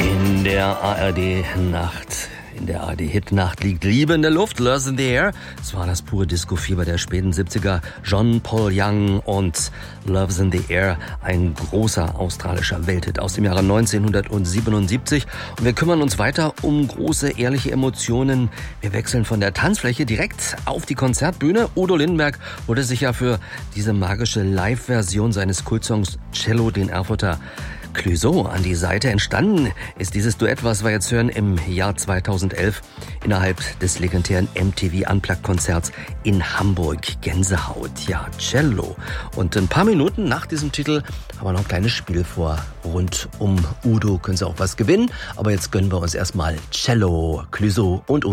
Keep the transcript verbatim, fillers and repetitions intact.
In der A R D-Nacht, in der A R D-Hit-Nacht liegt Liebe in der Luft, Love's in the Air. Es war das pure Disco-Fieber der späten siebziger. John Paul Young und Love's in the Air, ein großer australischer Welthit aus dem Jahre neunzehnhundertsiebenundsiebzig. Und wir kümmern uns weiter um große, ehrliche Emotionen. Wir wechseln von der Tanzfläche direkt auf die Konzertbühne. Udo Lindenberg wurde sich ja für diese magische Live-Version seines Kultsongs Cello den Erfurter Clouseau an die Seite. Entstanden ist dieses Duett, was wir jetzt hören, im Jahr zweitausendelf innerhalb des legendären M T V Unplugged-Konzerts in Hamburg. Gänsehaut, ja, Cello. Und ein paar Minuten nach diesem Titel haben wir noch ein kleines Spiel vor. Rund um Udo können Sie auch was gewinnen. Aber jetzt gönnen wir uns erstmal Cello, Clouseau und Udo.